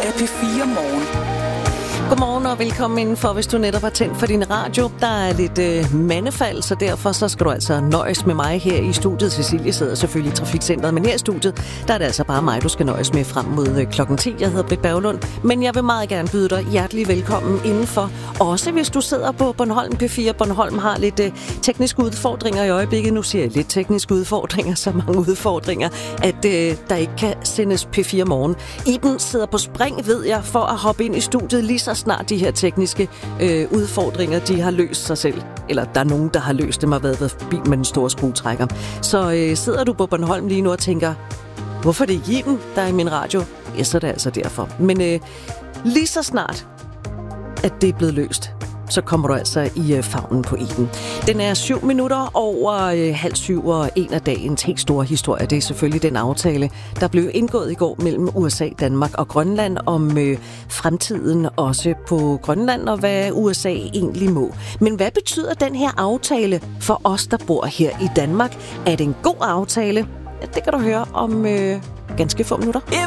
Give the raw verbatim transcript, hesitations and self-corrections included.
er P fire Morgen. Godmorgen og velkommen indenfor, hvis du netop har tændt for din radio. Der er lidt øh, mandefald, så derfor så skal du altså nøjes med mig her i studiet. Cecilie sidder selvfølgelig i Trafikcentret, men her i studiet, der er det altså bare mig, du skal nøjes med frem mod øh, klokken ti. Jeg hedder Britt Berglund, men jeg vil meget gerne byde dig hjertelig velkommen indenfor. Også hvis du sidder på Bornholm P fire. Bornholm har lidt øh, tekniske udfordringer i øjeblikket. Nu siger jeg lidt tekniske udfordringer, så mange udfordringer, at øh, der ikke kan sendes P fire Morgen. Iben sidder på spring, ved jeg, for at hoppe ind i studiet lige så snart de her tekniske øh, udfordringer, de har løst sig selv. Eller der er nogen, der har løst dem og været forbi med den store skruetrækker. Så øh, sidder du på Bornholm lige nu og tænker, hvorfor er det ikke Iben, der er i min radio? Ja, så er det altså derfor. Men øh, lige så snart, at det er blevet løst, så kommer du altså i øh, favnen på Iben. Den er syv minutter over øh, halv syv, og en af dagens helt store historier, det er selvfølgelig den aftale, der blev indgået i går mellem U S A, Danmark og Grønland om øh, fremtiden også på Grønland, og hvad U S A egentlig må. Men hvad betyder den her aftale for os, der bor her i Danmark? Er det en god aftale? Ja, det kan du høre om øh, ganske få minutter.